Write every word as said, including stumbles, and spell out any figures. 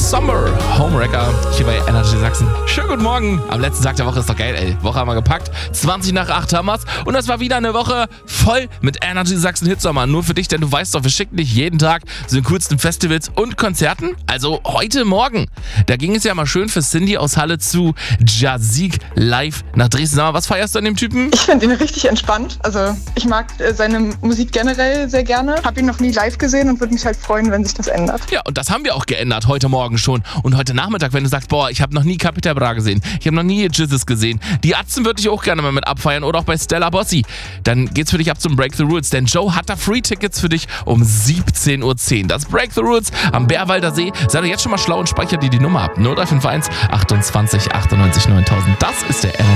Summer Homewrecker hier bei Energy Sachsen. Schönen guten Morgen. Am letzten Tag der Woche ist doch geil, ey. Woche haben wir gepackt. zwanzig nach acht haben wir's. Und das war wieder eine Woche voll mit Energy Sachsen Hitsommer. Nur für dich, denn du weißt doch, wir schicken dich jeden Tag zu den coolsten Festivals und Konzerten. Also heute Morgen. Da ging es ja mal schön für Cindy aus Halle zu Jazik live nach Dresden. Sag mal, was feierst du an dem Typen? Ich finde ihn richtig entspannt. Also ich mag äh, seine Musik generell sehr gerne. Hab ihn noch nie live gesehen und würde mich halt freuen, wenn sich das ändert. Ja, und das haben wir auch geändert, heute Morgen schon. Und heute Nachmittag, wenn du sagst, boah, ich habe noch nie Capital Bra gesehen, ich habe noch nie Jizzes gesehen, die Atzen würde ich auch gerne mal mit abfeiern oder auch bei Stella Bossi, dann geht's für dich ab zum Break the Rules, denn Joe hat da Free-Tickets für dich um siebzehn Uhr zehn. Das Break the Rules am Bärwalder See. Sei doch jetzt schon mal schlau und speicher dir die Nummer ab. null drei fünf eins achtundzwanzig achtundneunzig neuntausend. Das ist der Energy